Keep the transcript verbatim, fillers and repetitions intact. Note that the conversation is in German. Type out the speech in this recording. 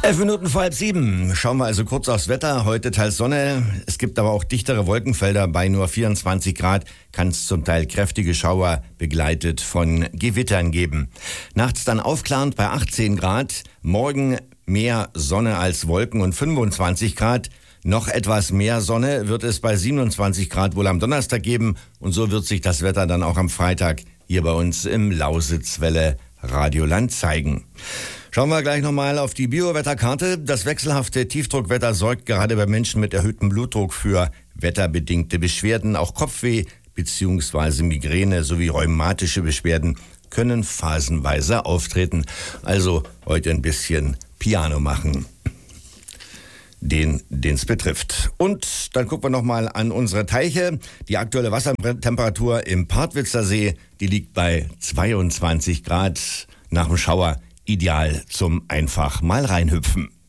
Elf Minuten vor halb sieben. Schauen wir also kurz aufs Wetter. Heute teils Sonne. Es gibt aber auch dichtere Wolkenfelder. Bei nur vierundzwanzig Grad kann es zum Teil kräftige Schauer begleitet von Gewittern geben. Nachts dann aufklarend bei achtzehn Grad. Morgen mehr Sonne als Wolken und fünfundzwanzig Grad. Noch etwas mehr Sonne wird es bei siebenundzwanzig Grad wohl am Donnerstag geben. Und so wird sich das Wetter dann auch am Freitag hier bei uns im Lausitzwelle Radioland zeigen. Schauen wir gleich nochmal auf die Biowetterkarte. Das wechselhafte Tiefdruckwetter sorgt gerade bei Menschen mit erhöhtem Blutdruck für wetterbedingte Beschwerden. Auch Kopfweh bzw. Migräne sowie rheumatische Beschwerden können phasenweise auftreten. Also heute ein bisschen Piano machen, den es betrifft. Und dann gucken wir nochmal an unsere Teiche. Die aktuelle Wassertemperatur im Partwitzer See, die liegt bei zweiundzwanzig Grad nach dem Schauer. Ideal zum einfach mal reinhüpfen.